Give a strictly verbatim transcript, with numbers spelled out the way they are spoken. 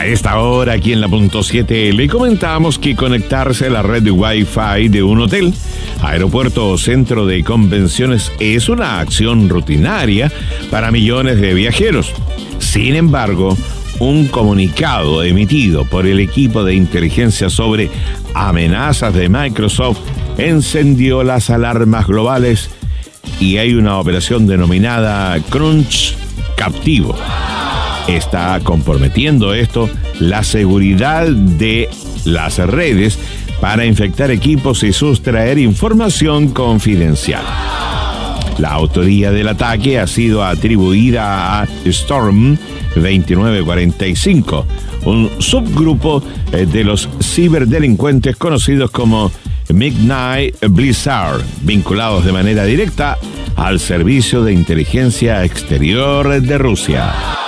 esta hora, aquí en la punto siete, le comentamos que conectarse a la red de Wi-Fi de un hotel, aeropuerto o centro de convenciones es una acción rutinaria para millones de viajeros. Sin embargo, un comunicado emitido por el equipo de inteligencia sobre amenazas de Microsoft encendió las alarmas globales y hay una operación denominada Crunch Captivo. Está comprometiendo esto la seguridad de las redes para infectar equipos y sustraer información confidencial. La autoría del ataque ha sido atribuida a Storm veintinueve cuarenta y cinco, un subgrupo de los ciberdelincuentes conocidos como Midnight Blizzard, vinculados de manera directa al Servicio de Inteligencia Exterior de Rusia.